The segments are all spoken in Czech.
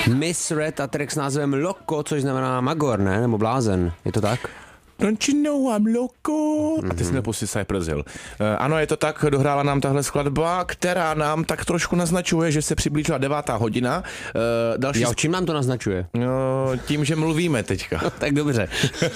Miss Red a track s názvem Loco, což znamená magor, ne? Nebo blázen, je to tak? Don't you know I'm loco? A ty jsi nepustí Cypress Hill. Ano, je to tak, dohrála nám tahle skladba, která nám tak trošku naznačuje, že se přiblížila 9:00. Další... Jo, čím nám to naznačuje? No, tím, že mluvíme teďka. Tak dobře.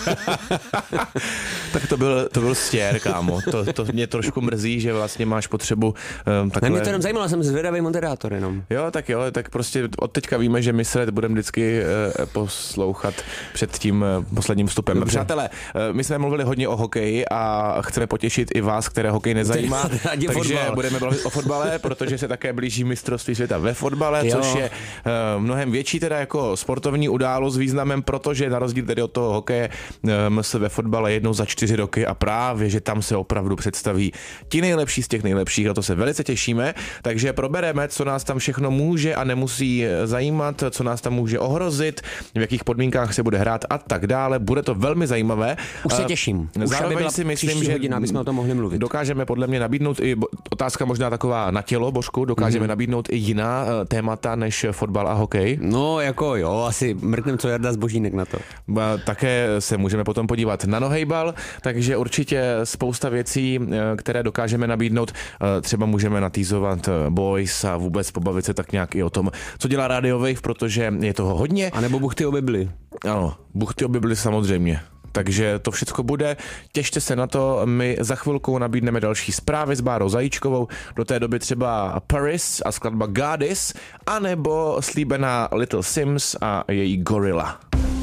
Tak to byl stěr, kámo. To mě trošku mrzí, že vlastně máš potřebu takhle... Ne, mě to jenom zajímalo, jsem zvědavý moderátor jenom. Jo, tak prostě od teďka víme, že my se budeme vždycky poslouchat před tím posledním vstupem. Dobře. Přátelé, my jsme mluvili hodně o hokeji a chceme potěšit i vás, které hokej nezajímá. Takže fotbal. budeme mluvit o fotbale, protože se také blíží mistrovství světa ve fotbale, což je mnohem větší teda jako sportovní událost s významem, protože na rozdíl tedy od toho hokeje se ve fotbale jednou za 4 roky a právě, že tam se opravdu představí ti nejlepší z těch nejlepších, a to se velice těšíme, takže probereme, co nás tam všechno může a nemusí zajímat, co nás tam může ohrozit, v jakých podmínkách se bude hrát a tak dále. Bude to velmi zajímavé. Už se těším. Zároveň si myslím, že hodina, abychom o tom mohli mluvit. Dokážeme podle mě nabídnout i otázka možná taková na tělo, Božku, dokážeme nabídnout i jiná témata než fotbal a hokej. No jako jo, asi mrknem co Jarda Zbožínek na to. Také se můžeme potom podívat na nohejbal, takže určitě spousta věcí, které dokážeme nabídnout. Třeba můžeme natýzovat Boys a vůbec pobavit se tak nějak i o tom, co dělá Radio Wave, protože je toho hodně. A nebo buchty o Bibli. Ano, buchty o Bibli samozřejmě. Takže to všecko bude, těšte se na to, my za chvilku nabídneme další zprávy s Bárou Zajíčkovou, do té doby třeba Paris a skladba Goddess, anebo slíbená Little Sims a její Gorilla.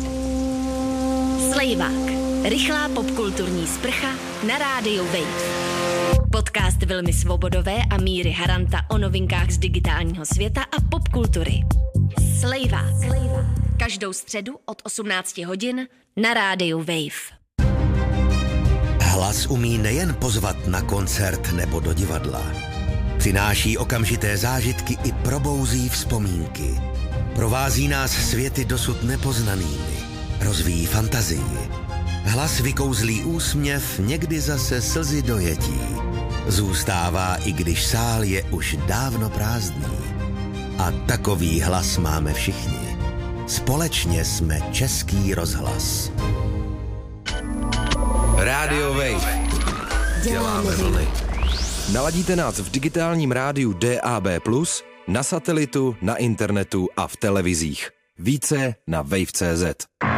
Slejvák, rychlá popkulturní sprcha na rádiu Wave. Podcast Vilmy Svobodové a Míry Haranta o novinkách z digitálního světa a popkultury. Slejvák. Každou středu od 18 hodin na rádiu Wave. Hlas umí nejen pozvat na koncert nebo do divadla. Přináší okamžité zážitky i probouzí vzpomínky. Provází nás světy dosud nepoznanými. Rozvíjí fantazii. Hlas vykouzlí úsměv, někdy zase slzy dojetí. Zůstává, i když sál je už dávno prázdný. A takový hlas máme všichni. Společně jsme Český rozhlas. Radio Wave. Děláme vlny. Naladíte nás v digitálním rádiu DAB+, na satelitu, na internetu a v televizích. Více na wave.cz.